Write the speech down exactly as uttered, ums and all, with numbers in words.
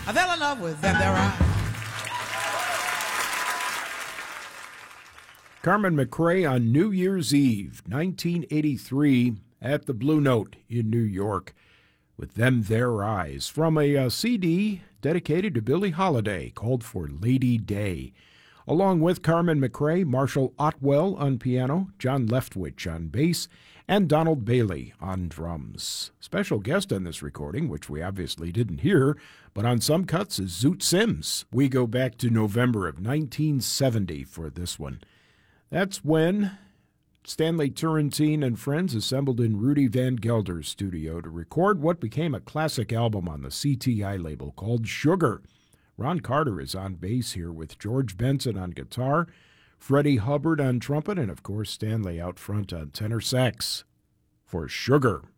I fell in love with them, their eyes. Carmen McRae on New Year's Eve, nineteen eighty-three, at the Blue Note in New York, with Them Their Eyes, from a uh, C D dedicated to Billie Holiday called For Lady Day. Along with Carmen McRae, Marshall Otwell on piano, John Leftwich on bass, and Donald Bailey on drums. Special guest on this recording, which we obviously didn't hear, but on some cuts, is Zoot Sims. We go back to November of nineteen seventy for this one. That's when Stanley Turrentine and friends assembled in Rudy Van Gelder's studio to record what became a classic album on the C T I label called Sugar. Ron Carter is on bass here with George Benson on guitar, Freddie Hubbard on trumpet, and of course Stanley out front on tenor sax for Sugar.